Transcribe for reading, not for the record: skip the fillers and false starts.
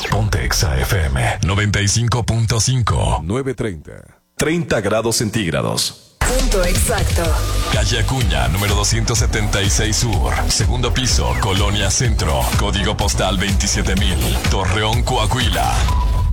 Ponte Exa FM 95.5. 9:30. 30 grados centígrados. Punto exacto. Calle Acuña, número 276 Sur. Segundo piso, Colonia Centro. Código postal 27000. Torreón, Coahuila.